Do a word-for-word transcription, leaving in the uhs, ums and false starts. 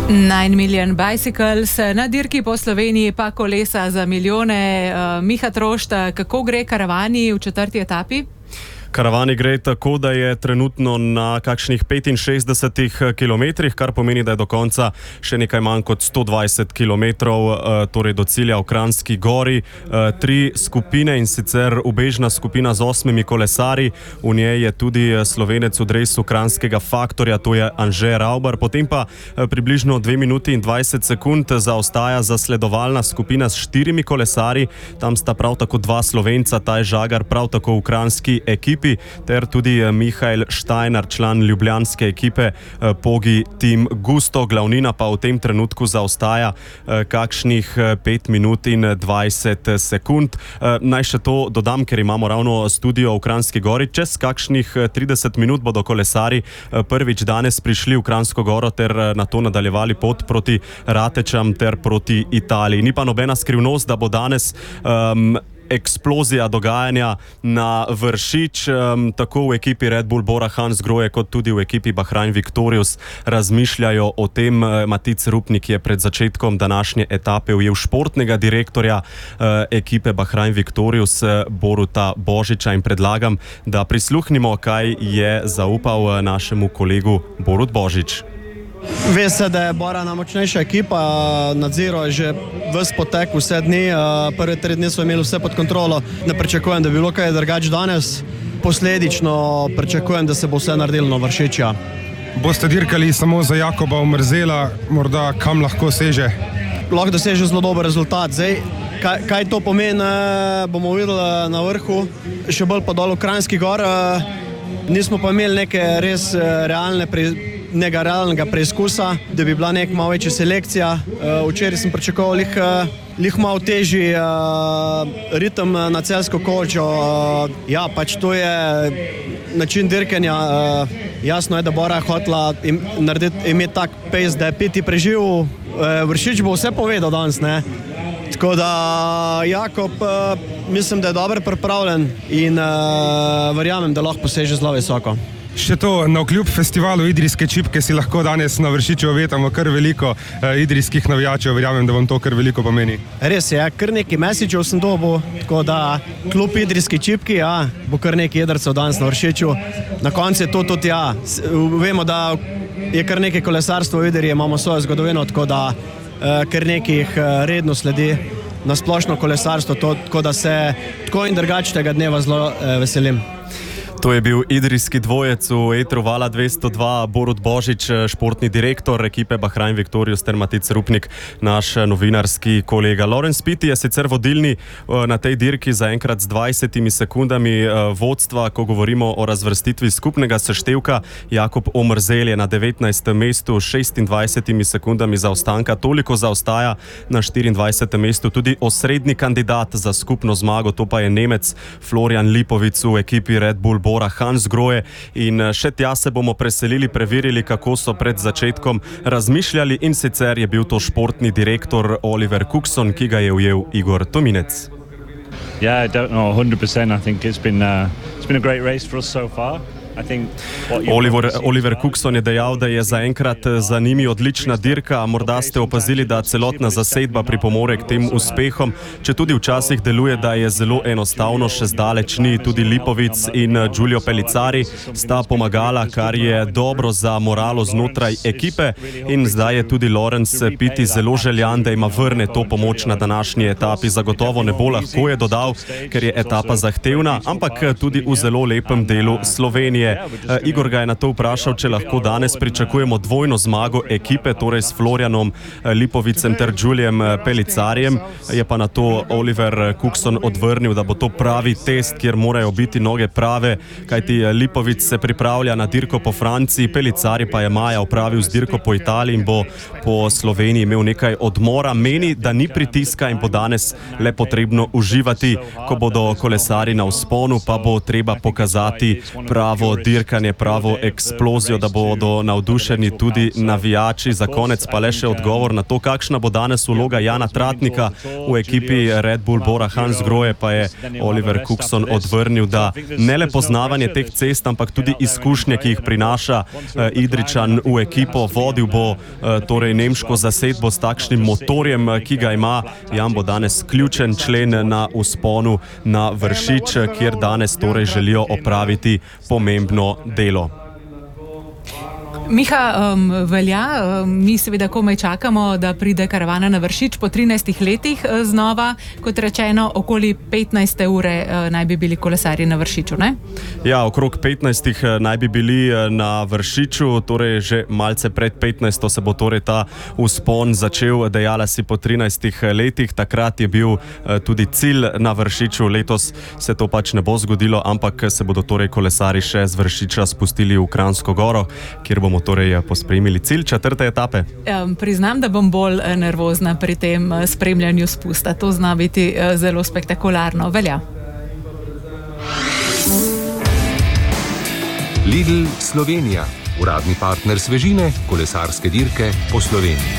nine million bicycles, na dirki po Sloveniji pa kolesa za milijone. Miha Trošt, kako gre karavani v četrti etapi? Karavani gre tako, da je trenutno na kakšnih petinšestdesetih kilometrih, kar pomeni, da je do konca še nekaj manj kot sto dvajset kilometrov, torej do cilja v Kranjski Gori. Tri skupine, in sicer ubežna skupina z osmimi kolesarji, v njej je tudi Slovenec v dresu Kranjskega Faktorja, to je Anže Raubar. Potem pa približno dve minuti in dvajset sekund zaostaja zasledovalna skupina s štirimi kolesarji, tam sta prav tako dva Slovenca, Taj Žagar, prav tako v kranjski ekipi, ter tudi Mihael Štajnar, član ljubljanske ekipe Pogi Team Gusto. Glavnina pa v tem trenutku zaostaja kakšnih pet minut in dvajset sekund. Naj še to dodam, ker imamo ravno studio v Kranjski Gori. Čez kakšnih trideset minut bodo kolesari prvič danes prišli v Kranjsko Goro ter nato nadaljevali pot proti Ratečam ter proti Italiji. Ni pa nobena skrivnost, da bo danes um, eksplozija dogajanja na Vršič, um, tako v ekipi Red Bull Bora Hansgrohe kot tudi v ekipi Bahrain Victorious razmišljajo o tem. Matic Rupnik je pred začetkom današnje etape ujel športnega direktorja uh, ekipe Bahrain Victorious Boruta Božiča in predlagam, da prisluhnimo, kaj je zaupal našemu kolegu Borut Božič. Ve se, da je Bora najmočnejša ekipa, nadziro je že ves potek vse dni, prve tri dni smo imeli vse pod kontrolo, ne pričakujem, da bi bilo kaj drugače danes, posledično pričakujem, da se bo vse naredilo na Vršičja. Boste dirkali samo za Jakoba Omerzela, morda kam lahko seže? Lahko doseže zelo dober rezultat. Zdaj, kaj, kaj to pomeni, bomo videli na vrhu, še bolj pa dol v Kranjski Gor. Nismo pa imeli neke res realne pre... nekega realnega preizkusa, da bi bila nek malo večja selekcija. Včeraj sem pričakoval lih, lih malo težji ritem na celjsko kočo. Ja, pač to je način dirkanja. Jasno je, da Bora je hotela narediti, imeti tak pejs, da je piti preživel. Vršič bo vse povedal danes, ne? Tako da Jakob, mislim, da je dobro pripravljen in verjamem, da lahko poseže zelo visoko. Še to, na vkljub festivalu idrijske čipke si lahko danes na Vršiču obetamo kar veliko eh, idrijskih navijačev, verjamem, da vam to kar veliko pomeni. Res je, kar nekaj mesičev sem dobil, tako da kljub idrijski čipki, ja, bo kar nekaj jedrcev danes na Vršiču. Na koncu je to tudi, ja, vemo, da je kar nekaj kolesarstvo v Idriji, imamo svojo zgodovino, tako da eh, kar nekih eh, redno sledi na splošno kolesarstvo, to, tako da se tako in drugače tega dneva zelo eh, veselim. To je bil idrijski dvojec v etru Vala dvesto dva, Borut Božič, športni direktor ekipe Bahrain Victorious, ter Matic Rupnik, naš novinarski kolega. Lorenz Piti je sicer vodilni na tej dirki zaenkrat z dvajsetimi sekundami vodstva, ko govorimo o razvrstitvi skupnega seštevka. Jakob Omerzel je na devetnajstem mestu s šestindvajsetimi sekundami zaostanka, toliko zaostaja na štiriindvajsetem mestu tudi osrednji kandidat za skupno zmago, to pa je Nemec Florian Lipovic v ekipi Red Bull Bora Hansgrohe, in še tja se bomo preselili, preverili, kako so pred začetkom razmišljali, in sicer je bil to športni direktor Oliver Cookson, ki ga je ujel Igor Tominec. Yeah, I don't know one hundred percent. I think it's been uh, it's been a great race for us so far. Oliver, Oliver Cookson je dejal, da je zaenkrat za njimi odlična dirka, a morda ste opazili, da celotna zasedba pripomore k tem uspehom, če tudi včasih deluje, da je zelo enostavno, še zdaleč ni. Tudi Lipovic in Giulio Pellicari sta pomagala, kar je dobro za moralo znotraj ekipe, in zdaj je tudi Lorenz Piti zelo željan, da ima vrne to pomoč na današnji etapi. Zagotovo ne bo lahko, je dodal, ker je etapa zahtevna, ampak tudi v zelo lepem delu Slovenije. Igor ga je na to vprašal, če lahko danes pričakujemo dvojno zmago ekipe, torej s Florianom Lipovicem ter Giuliem Pellicarijem. Je pa na to Oliver Cookson odvrnil, da bo to pravi test, kjer morajo biti noge prave, kajti Lipovic se pripravlja na dirko po Franciji, Pellicari pa je maja opravil z dirko po Italiji in bo po Sloveniji imel nekaj odmora. Meni, da ni pritiska in bo danes le potrebno uživati, ko bodo kolesari na vzponu, pa bo treba pokazati pravo dirkanje, pravo eksplozijo, da bodo navdušeni tudi navijači. Za konec pa le še odgovor na to, kakšna bo danes vloga Jana Tratnika v ekipi Red Bull Bora Hansgrohe, pa je Oliver Cookson odvrnil, da ne le poznavanje teh cest, ampak tudi izkušnje, ki jih prinaša eh, Idrijčan v ekipo. Vodil bo eh, torej nemško zasedbo s takšnim motorjem, ki ga ima. Jan bo danes ključen člen na vzponu na Vršič, kjer danes torej želijo opraviti pomembno delo. Miha, um, velja, um, mi seveda komaj čakamo, da pride karavana na Vršič po trinajstih letih uh, znova. Kot rečeno, okoli petnajste ure uh, naj bi bili kolesarji na Vršiču, ne? Ja, okrog petnajstih naj bi bili na Vršiču, torej že malce pred petnajsto se bo torej ta vzpon začel, dejala si po trinajstih letih. Takrat je bil uh, tudi cilj na Vršiču, letos se to pač ne bo zgodilo, ampak se bodo torej kolesari še z Vršiča spustili v Kranjsko goro, kjer bomo torej pospremili cilj četrte etape. Um, priznam, da bom bolj nervozna pri tem spremljanju spusta. To zna biti zelo spektakularno. Velja. Lidl Slovenija, uradni partner svežine, kolesarske dirke po Sloveniji.